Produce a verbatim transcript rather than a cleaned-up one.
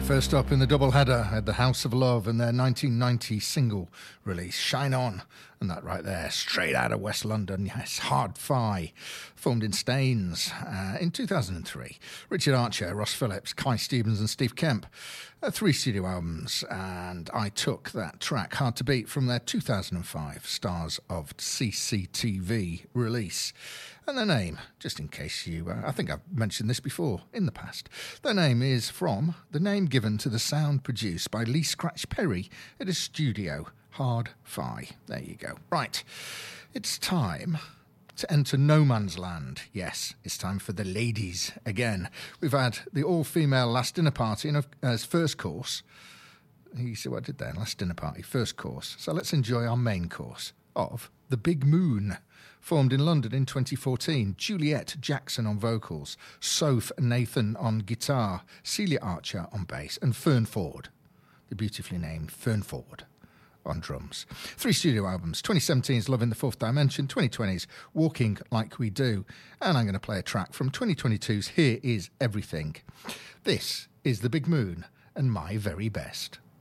First up in the doubleheader had the House of Love and their nineteen ninety single release, Shine On. And that right there, straight out of West London, yes, Hard Fi, formed in Staines uh, in two thousand three. Richard Archer, Ross Phillips, Kai Stevens and Steve Kemp. Uh, three studio albums, and I took that track, Hard to Beat, from their two thousand five Stars of C C T V release. And their name, just in case you, uh, I think I've mentioned this before in the past, their name is from the name given to the sound produced by Lee Scratch Perry at his studio, Hard Fi. There you go. Right, it's time to enter no man's land. Yes, it's time for the ladies again. We've had the all-female last dinner party in, as first course. You see what I did there? Last dinner party, first course. So let's enjoy our main course of The Big Moon. Formed in London in twenty fourteen, Juliet Jackson on vocals, Soph Nathan on guitar, Celia Archer on bass, and Fern Ford, the beautifully named Fern Ford, on drums. Three studio albums, twenty seventeen's Love in the Fourth Dimension, twenty twenty's Walking Like We Do, and I'm going to play a track from twenty twenty-two's Here Is Everything. This is The Big Moon and My Very Best.